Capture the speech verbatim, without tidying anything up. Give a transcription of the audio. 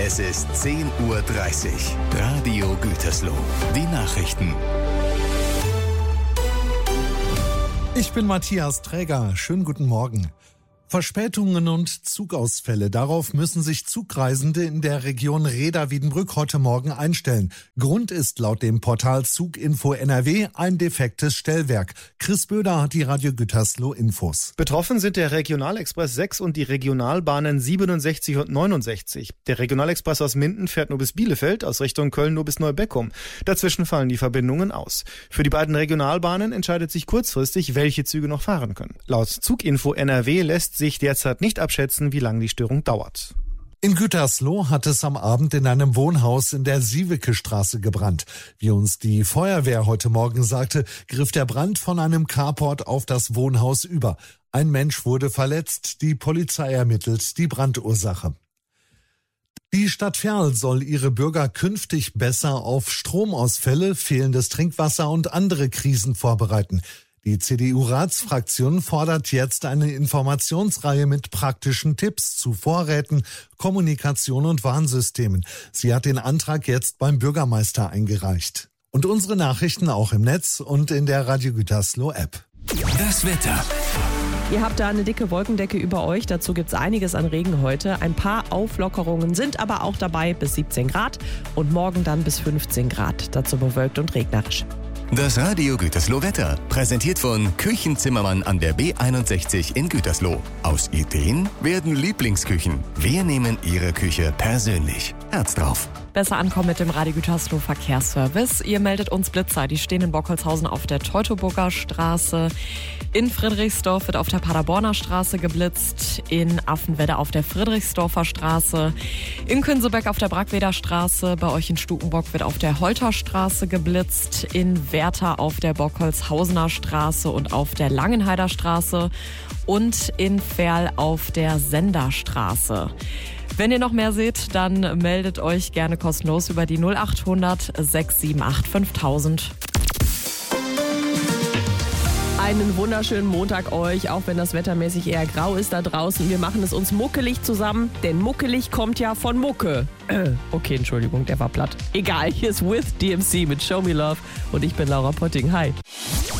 Es ist zehn Uhr dreißig. Radio Gütersloh. Die Nachrichten. Ich bin Matthias Träger. Schönen guten Morgen. Verspätungen und Zugausfälle. Darauf müssen sich Zugreisende in der Region Reda-Wiedenbrück heute Morgen einstellen. Grund ist laut dem Portal Zuginfo N R W ein defektes Stellwerk. Chris Böder hat die Radio Gütersloh Infos. Betroffen sind der Regionalexpress sechs und die Regionalbahnen siebenundsechzig und neunundsechzig. Der Regionalexpress aus Minden fährt nur bis Bielefeld, aus Richtung Köln nur bis Neubeckum. Dazwischen fallen die Verbindungen aus. Für die beiden Regionalbahnen entscheidet sich kurzfristig, welche Züge noch fahren können. Laut Zuginfo N R W lässt sich derzeit nicht abschätzen, wie lange die Störung dauert. In Gütersloh hat es am Abend in einem Wohnhaus in der Sieweke-Straße gebrannt. Wie uns die Feuerwehr heute Morgen sagte, griff der Brand von einem Carport auf das Wohnhaus über. Ein Mensch wurde verletzt, die Polizei ermittelt die Brandursache. Die Stadt Verl soll ihre Bürger künftig besser auf Stromausfälle, fehlendes Trinkwasser und andere Krisen vorbereiten. Die C D U-Ratsfraktion fordert jetzt eine Informationsreihe mit praktischen Tipps zu Vorräten, Kommunikation und Warnsystemen. Sie hat den Antrag jetzt beim Bürgermeister eingereicht. Und unsere Nachrichten auch im Netz und in der Radio Gütersloh App. Das Wetter. Ihr habt da eine dicke Wolkendecke über euch. Dazu gibt es einiges an Regen heute. Ein paar Auflockerungen sind aber auch dabei bis siebzehn Grad und morgen dann bis fünfzehn Grad. Dazu bewölkt und regnerisch. Das Radio Gütersloh Wetter, präsentiert von Küchenzimmermann an der B einundsechzig in Gütersloh. Aus Ideen werden Lieblingsküchen. Wir nehmen Ihre Küche persönlich. Herz drauf. Besser ankommen mit dem Radio Gütersloh Verkehrsservice. Ihr meldet uns Blitzer, die stehen in Bockholzhausen auf der Teutoburger Straße. In Friedrichsdorf wird auf der Paderborner Straße geblitzt. In Affenwedde auf der Friedrichsdorfer Straße. In Künsebeck auf der Brackweder Straße. Bei euch in Stukenbock wird auf der Holterstraße geblitzt. In Werther auf der Bockholzhausener Straße und auf der Langenheider Straße. Und in Verl auf der Senderstraße. Wenn ihr noch mehr seht, dann meldet euch gerne kostenlos über die null achthundert sechs sieben acht fünftausend. Einen wunderschönen Montag euch, auch wenn das wettermäßig eher grau ist da draußen. Wir machen es uns muckelig zusammen, denn muckelig kommt ja von Mucke. Äh, okay, Entschuldigung, der war platt. Egal, hier ist With D M C mit Show Me Love und ich bin Laura Potting. Hi.